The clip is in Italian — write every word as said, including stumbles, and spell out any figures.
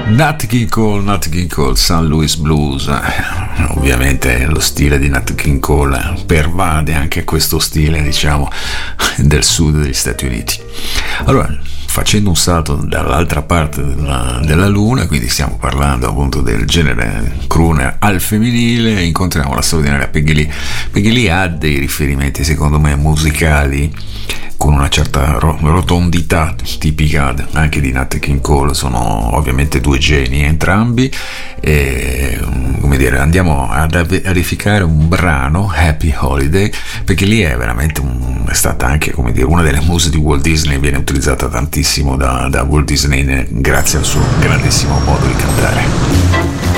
Nat King Cole, Nat King Cole, Saint Louis Blues. Ovviamente lo stile di Nat King Cole pervade anche questo stile, diciamo, del sud degli Stati Uniti. Allora, facendo un salto dall'altra parte della, della luna, quindi stiamo parlando appunto del genere crooner al femminile, incontriamo la straordinaria Peggy Lee. Peggy Lee ha dei riferimenti, secondo me, musicali con una certa rotondità tipica anche di Nat King Cole. Sono ovviamente due geni entrambi, e come dire, andiamo ad verificare un brano, Happy Holiday, perché lì è veramente un, è stata anche, come dire, una delle muse di Walt Disney, viene utilizzata tantissimo da, da Walt Disney grazie al suo grandissimo modo di cantare.